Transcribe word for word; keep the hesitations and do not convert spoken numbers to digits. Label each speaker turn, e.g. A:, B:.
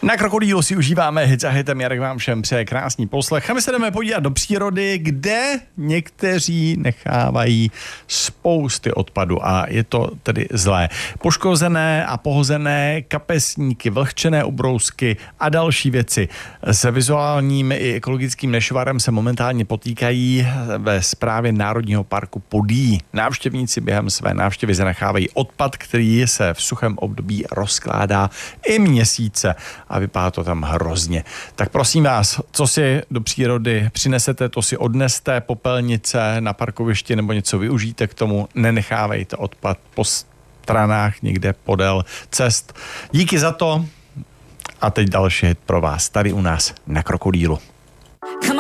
A: Na Krokodýlu si užíváme hit za hitem. Jarek vám všem přeje krásný poslech. A my se jdeme podívat do přírody, kde někteří nechávají spousty odpadu a je to tedy zlé. Poškozené a pohozené kapesníky, vlhčené ubrousky a další věci. S vizuálním i ekologickým nešvarem se momentálně potýkají ve správě Národního parku Podyjí. Návštěvníci během své návštěvy zanechávají odpad, který se v suchém období rozkládá i měsíce. A vypadá to tam hrozně. Tak prosím vás, co si do přírody přinesete, to si odneste, popelnice na parkovišti nebo něco využijte k tomu, nenechávejte odpad po stranách někde podél cest. Díky za to a teď další hit pro vás tady u nás na Krokodýlu.